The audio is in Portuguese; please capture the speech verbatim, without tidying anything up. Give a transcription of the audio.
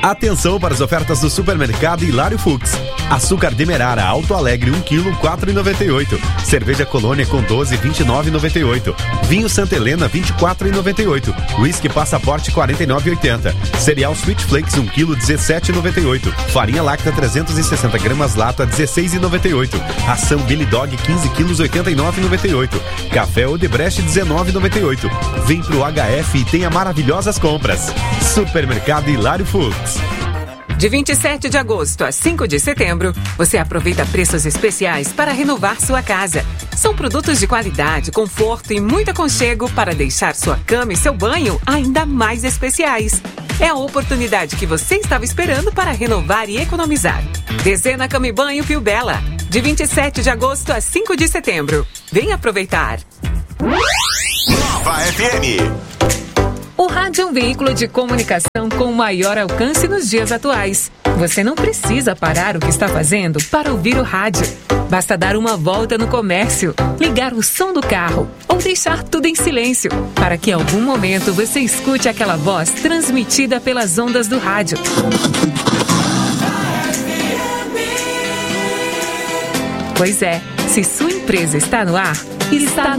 Atenção para as ofertas do supermercado Hilário Fux. Açúcar Demerara Alto Alegre um quilo, quatro reais e noventa e oito centavos. Cerveja Colônia com doze, vinte e nove reais e noventa e oito centavos. Vinho Santa Helena, vinte e quatro reais e noventa e oito centavos. Whisky Passaporte, quarenta e nove reais e oitenta centavos. Cereal Sweet Flakes um quilo, dezessete reais e noventa e oito centavos. Farinha Lacta trezentos e sessenta gramas lata, dezesseis reais e noventa e oito centavos. Ração Billy Dog quinze quilos, oitenta e nove reais e noventa e oito centavos. Café Odebrecht, dezenove reais e noventa e oito centavos. Vem pro H F e tenha maravilhosas compras. Supermercado Hilário Foods. De vinte e sete de agosto a cinco de setembro, você aproveita preços especiais para renovar sua casa. São produtos de qualidade, conforto e muito aconchego para deixar sua cama e seu banho ainda mais especiais. É a oportunidade que você estava esperando para renovar e economizar. Dezena Cama e Banho Pio Bela, de vinte e sete de agosto a cinco de setembro. Vem aproveitar. Nova F M. O rádio é um veículo de comunicação com maior alcance nos dias atuais. Você não precisa parar o que está fazendo para ouvir o rádio. Basta dar uma volta no comércio, ligar o som do carro ou deixar tudo em silêncio, para que em algum momento você escute aquela voz transmitida pelas ondas do rádio. Pois é, se sua empresa está no ar, está